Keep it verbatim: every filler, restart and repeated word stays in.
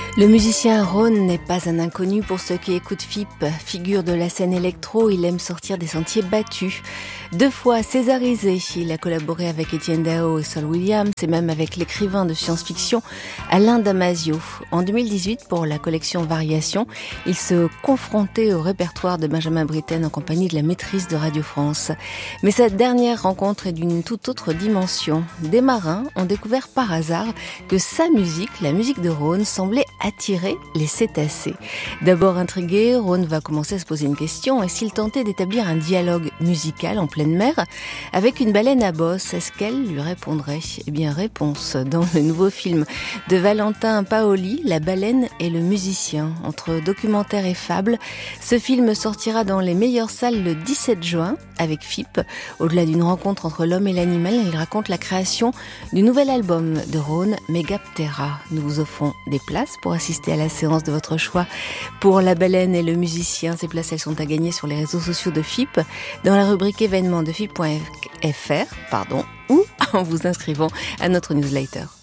Le musicien Rhône n'est pas un inconnu pour ceux qui écoutent F I P. Figure de la scène électro, il aime sortir des sentiers battus. Deux fois césarisé, il a collaboré avec Etienne Dao et Saul Williams, et même avec l'écrivain de science-fiction Alain Damasio. En deux mille dix-huit, pour la collection Variations, il se confrontait au répertoire de Benjamin Britten en compagnie de la maîtrise de Radio France. Mais cette dernière rencontre est d'une toute autre dimension. Des marins ont découvert par hasard que sa musique, la musique de Rhône, semblait attirer les cétacés. D'abord intrigué, Rhône va commencer à se poser une question. Et s'il tentait d'établir un dialogue musical en pleine mer avec une baleine à bosse, est-ce qu'elle lui répondrait ? Eh bien, réponse dans le nouveau film de Valentin Paoli, La baleine et le musicien. Entre documentaire et fable, ce film sortira dans les meilleures salles le dix-sept juin avec F I P. Au-delà d'une rencontre entre l'homme et l'animal, il raconte la création du nouvel album de Rhône, Megaptera. Nous vous offrons des places pour assister à la séance de votre choix pour La baleine et le musicien. Ces places, elles sont à gagner sur les réseaux sociaux de F I P, dans la rubrique événements de F I P point F R, pardon, ou en vous inscrivant à notre newsletter.